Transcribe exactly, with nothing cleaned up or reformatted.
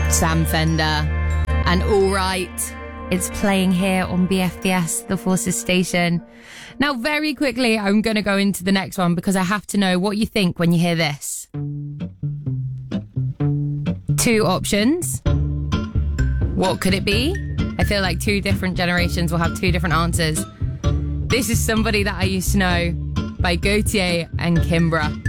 Sam Fender and All Right. It's playing here on B F B S, the Forces station. Now, very quickly, I'm going to go into the next one because I have to know what you think when you hear this. Two options. What could it be? I feel like two different generations will have two different answers. This is Somebody That I Used to Know by Gautier and Kimbra.